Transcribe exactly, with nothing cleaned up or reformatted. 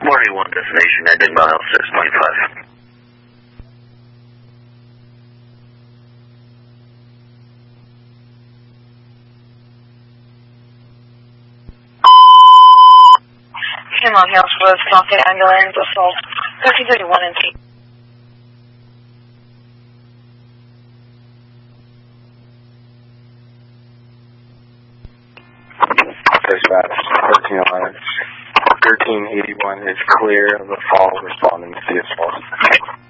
Morning one destination, ending mile six point five. Hemlock Hills Road, Socket Ambulance, Assault, thirteen thirty-one and T. Dispatch, thirteen eleven. thirteen eighty-one is clear of the fall, responding to the assault.